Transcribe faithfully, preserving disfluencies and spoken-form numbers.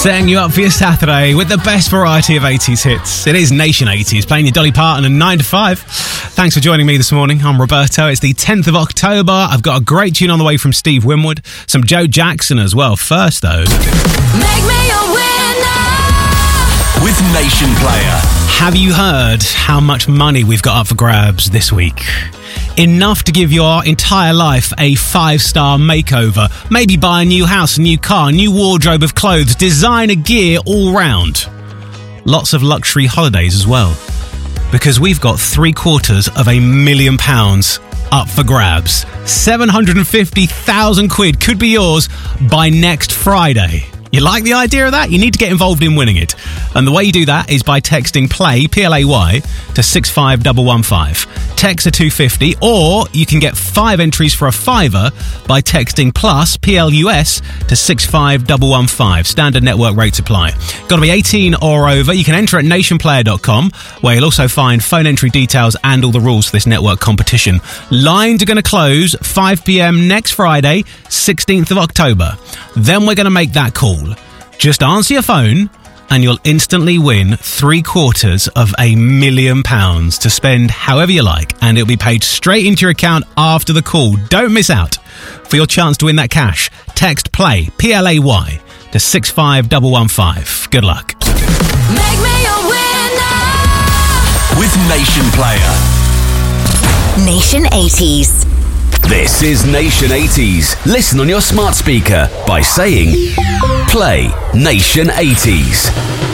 Setting you up for your Saturday with the best variety of eighties hits. It is Nation eighties, playing your Dolly Parton and nine to five. Thanks for joining me this morning. I'm Roberto. It's the tenth of October. I've got a great tune on the way from Steve Winwood. Some Joe Jackson as well. First, though... Make me a winner with Nation Player. Have you heard how much money we've got up for grabs this week? Enough to give your entire life a five-star makeover. Maybe buy a new house, a new car, a new wardrobe of clothes, designer gear all round. Lots of luxury holidays as well. Because we've got three quarters of a million pounds up for grabs. seven hundred fifty thousand quid could be yours by next Friday. You like the idea of that? You need to get involved in winning it. And the way you do that is by texting PLAY, P L A Y, to six five one one five. Text a two fifty, or you can get five entries for a fiver by texting PLUS, P L U S, to six five one one five. Standard network rates apply. Got to be eighteen or over. You can enter at nation player dot com, where you'll also find phone entry details and all the rules for this network competition. Lines are going to close five p.m. next Friday, sixteenth of October. Then we're going to make that call. Just answer your phone and you'll instantly win three quarters of a million pounds to spend however you like, and it'll be paid straight into your account after the call. Don't miss out. For your chance to win that cash, text PLAY, P L A Y, to six five one one five. Good luck. Make me a winner with Nation Player. Nation eighties. This is Nation eighties. Listen on your smart speaker by saying Play Nation eighties.